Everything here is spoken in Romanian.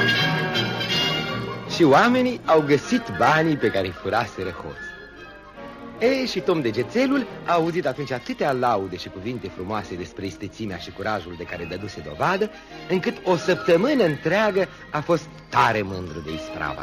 Și oamenii au găsit banii pe care îi furaseră hoții. Și Tom Degețelul a auzit atunci atâtea laude și cuvinte frumoase despre istețimea și curajul de care dăduse dovadă, încât o săptămână întreagă a fost tare mândru de isprava